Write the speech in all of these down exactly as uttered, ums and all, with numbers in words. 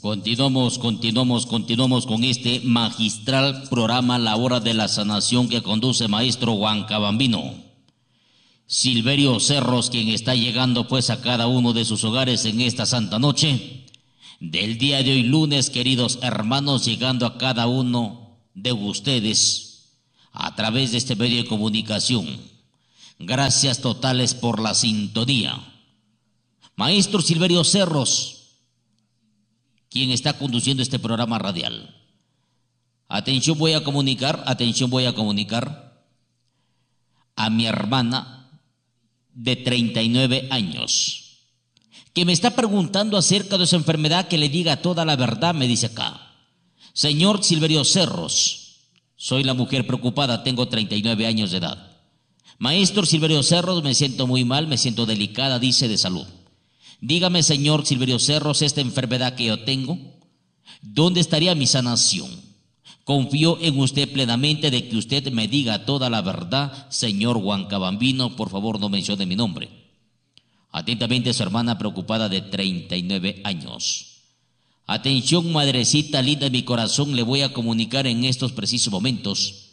Continuamos, continuamos, continuamos con este magistral programa La Hora de la Sanación que conduce maestro Huancabambino. Silverio Cerros, quien está llegando pues a cada uno de sus hogares en esta santa noche del día de hoy lunes, queridos hermanos, llegando a cada uno de ustedes a través de este medio de comunicación. Gracias totales por la sintonía. Maestro Silverio Cerros, quien está conduciendo este programa radial. Atención, voy a comunicar, atención, voy a comunicar a mi hermana de treinta y nueve años, que me está preguntando acerca de su enfermedad, que le diga toda la verdad. Me dice acá: señor Silverio Cerros, soy la mujer preocupada, tengo treinta y nueve años de edad. Maestro Silverio Cerros, me siento muy mal, me siento delicada, dice, de salud. Dígame, señor Silverio Cerros, esta enfermedad que yo tengo, ¿dónde estaría mi sanación? Confío en usted plenamente de que usted me diga toda la verdad, señor Huancabambino. Por favor, no mencione mi nombre. Atentamente, su hermana preocupada de treinta y nueve años. Atención, madrecita linda de mi corazón, le voy a comunicar en estos precisos momentos.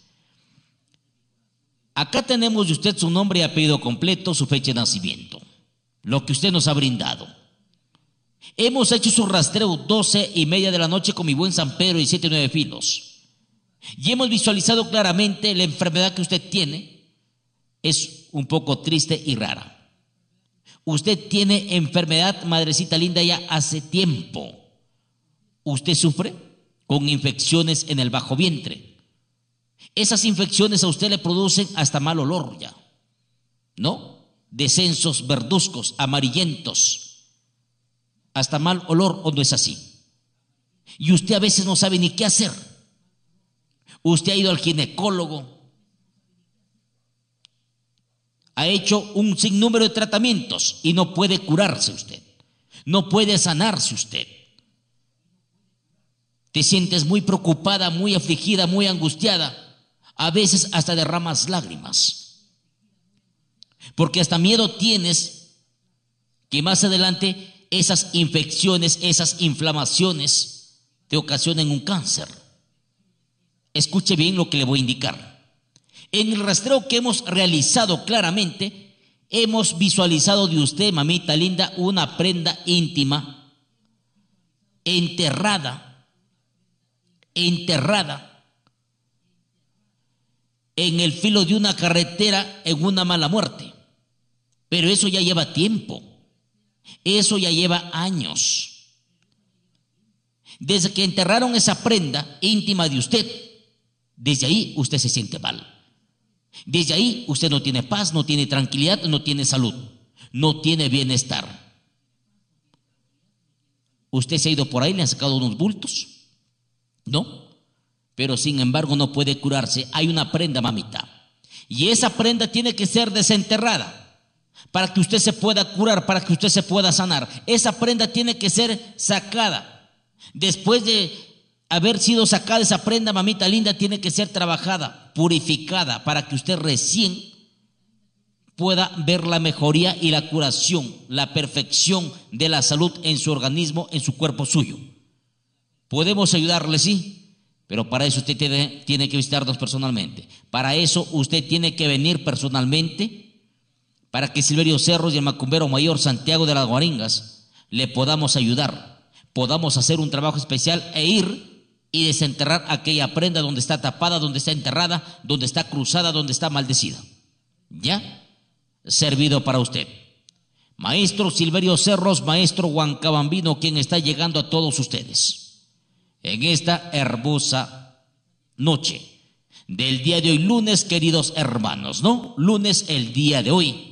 Acá tenemos de usted su nombre y apellido completo, su fecha de nacimiento, lo que usted nos ha brindado. Hemos hecho su rastreo doce y media de la noche con mi buen San Pedro y siete y nueve filos. Y hemos visualizado claramente la enfermedad que usted tiene. Es un poco triste y rara. Usted tiene enfermedad, madrecita linda, ya hace tiempo. Usted sufre con infecciones en el bajo vientre. Esas infecciones a usted le producen hasta mal olor ya, ¿no? Descensos verduzcos, amarillentos, hasta mal olor, ¿o no es así? Y usted a veces no sabe ni qué hacer. Usted ha ido al ginecólogo, ha hecho un sinnúmero de tratamientos y no puede curarse usted, no puede sanarse usted. Te sientes muy preocupada, muy afligida, muy angustiada, a veces hasta derramas lágrimas. Porque hasta miedo tienes que más adelante esas infecciones, esas inflamaciones te ocasionen un cáncer. Escuche bien lo que le voy a indicar. En el rastreo que hemos realizado claramente, hemos visualizado de usted, mamita linda, una prenda íntima enterrada, enterrada en el filo de una carretera en una mala muerte. Pero eso ya lleva tiempo, eso ya lleva años. Desde que enterraron esa prenda íntima de usted, desde ahí usted se siente mal. Desde ahí usted no tiene paz, no tiene tranquilidad, no tiene salud, no tiene bienestar. Usted se ha ido por ahí, le han sacado unos bultos, ¿no? Pero sin embargo no puede curarse. Hay una prenda, mamita, y esa prenda tiene que ser desenterrada para que usted se pueda curar, para que usted se pueda sanar. Esa prenda tiene que ser sacada. Después de haber sido sacada esa prenda, mamita linda, tiene que ser trabajada, purificada, para que usted recién pueda ver la mejoría y la curación, la perfección de la salud en su organismo, en su cuerpo suyo. ¿Podemos ayudarle? Sí, pero para eso usted tiene, tiene que visitarnos personalmente. Para eso usted tiene que venir personalmente, para que Silverio Cerros y el macumbero mayor Santiago de las Guaringas le podamos ayudar, podamos hacer un trabajo especial e ir y desenterrar aquella prenda donde está tapada, donde está enterrada, donde está cruzada, donde está maldecida. ¿Ya? Servido para usted. Maestro Silverio Cerros, maestro Huancabambino, quien está llegando a todos ustedes en esta hermosa noche del día de hoy, lunes, queridos hermanos, ¿no? Lunes, el día de hoy.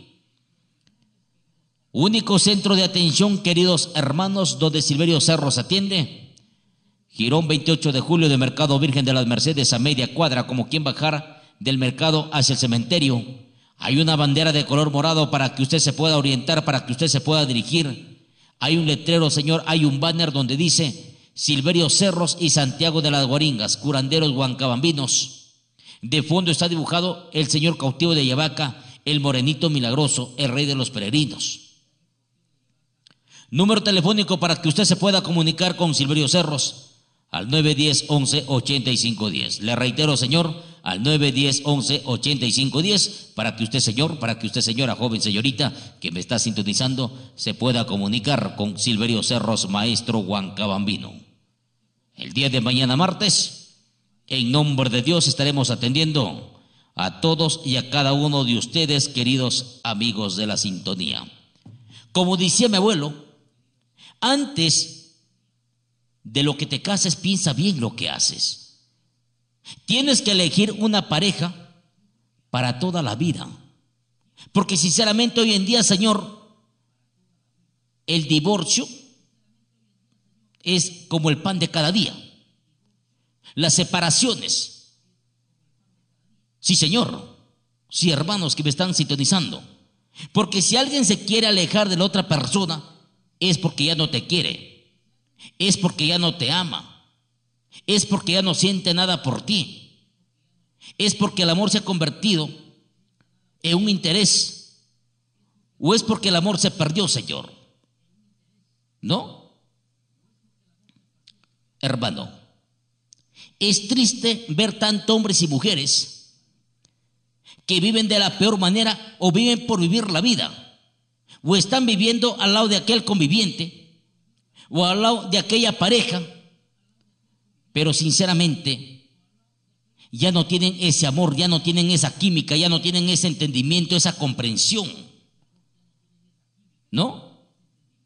Único centro de atención, queridos hermanos, donde Silverio Cerros atiende. Girón veintiocho de julio de Mercado Virgen de las Mercedes, a media cuadra, como quien bajar del mercado hacia el cementerio. Hay una bandera de color morado para que usted se pueda orientar, para que usted se pueda dirigir. Hay un letrero, señor, hay un banner donde dice Silverio Cerros y Santiago de las Guaringas, curanderos huancabambinos. De fondo está dibujado el señor cautivo de Yavaca, el morenito milagroso, el rey de los peregrinos. Número telefónico para que usted se pueda comunicar con Silverio Cerros al nueve diez, once, ochenta y cinco diez. Le reitero, señor, al nueve diez, once, ochenta y cinco diez, para que usted, señor, para que usted, señora, joven, señorita, que me está sintonizando, se pueda comunicar con Silverio Cerros, maestro Huancabambino. El día de mañana, martes, en nombre de Dios, estaremos atendiendo a todos y a cada uno de ustedes, queridos amigos de la sintonía. Como decía mi abuelo, antes de lo que te cases, piensa bien lo que haces. Tienes que elegir una pareja para toda la vida. Porque sinceramente hoy en día, señor, el divorcio es como el pan de cada día. Las separaciones. Sí, señor. Sí, hermanos que me están sintonizando. Porque si alguien se quiere alejar de la otra persona, es porque ya no te quiere. Es porque ya no te ama. Es porque ya no siente nada por ti. Es porque el amor se ha convertido en un interés. O es porque el amor se perdió, señor. ¿No? Hermano, es triste ver tantos hombres y mujeres que viven de la peor manera o viven por vivir la vida. O están viviendo al lado de aquel conviviente o al lado de aquella pareja, pero sinceramente ya no tienen ese amor, ya no tienen esa química, ya no tienen ese entendimiento, esa comprensión, ¿no?